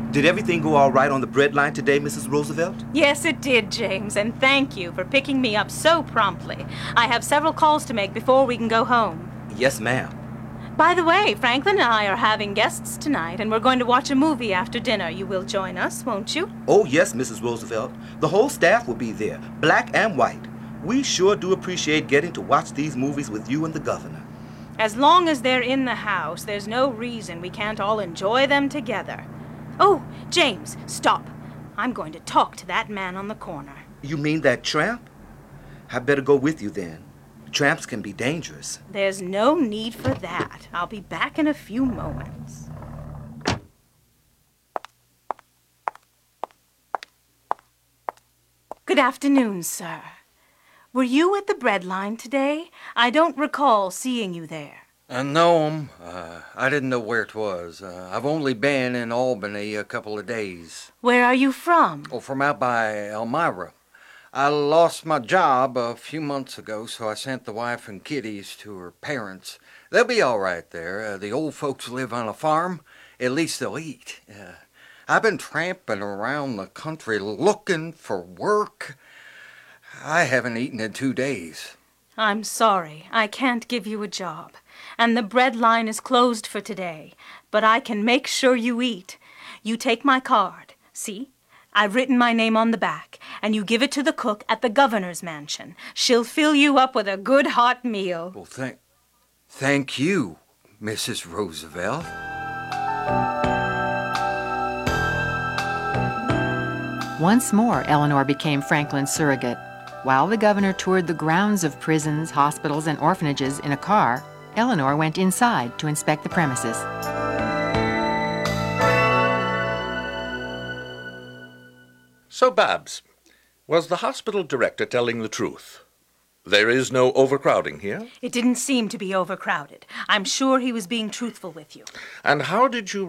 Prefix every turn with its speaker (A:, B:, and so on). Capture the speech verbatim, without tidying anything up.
A: Did everything go all right on the bread line today, Missus Roosevelt?
B: Yes, it did, James, and thank you for picking me up so promptly. I have several calls to make before we can go home.
A: Yes, ma'am.
B: By the way, Franklin and I are having guests tonight, and we're going to watch a movie after dinner. You will join us, won't you?
A: Oh, yes, Missus Roosevelt. The whole staff will be there, black and white. We sure do appreciate getting to watch these movies with you and the governor.
B: As long as they're in the house, there's no reason we can't all enjoy them together. Oh, James, stop. I'm going to talk to that man on the corner.
A: You mean that tramp? I'd better go with you then. Tramps can be dangerous.
B: There's no need for that. I'll be back in a few moments. Good afternoon, sir. Were you at the bread line today? I don't recall seeing you there.
C: Uh, no, um, uh, I didn't know where it was. Uh, I've only been in Albany a couple of days.
B: Where are you from?
C: Oh, from out by Elmira. I lost my job a few months ago, so I sent the wife and kiddies to her parents. They'll be all right there. Uh, the old folks live on a farm. At least they'll eat. Uh, I've been tramping around the country looking for work. I haven't eaten in two days.
B: I'm sorry. I can't give you a job. And the bread line is closed for today. But I can make sure you eat. You take my card. See? I've written my name on the back. And you give it to the cook at the governor's mansion. She'll fill you up with a good hot meal.
C: Well, thank, thank you, Missus Roosevelt.
D: Once more, Eleanor became Franklin's surrogate. While the governor toured the grounds of prisons, hospitals, and orphanages in a car, Eleanor went inside to inspect the premises.
E: So, Babs, was the hospital director telling the truth? There is no overcrowding here?
B: It didn't seem to be overcrowded. I'm sure he was being truthful with you.
E: And how did you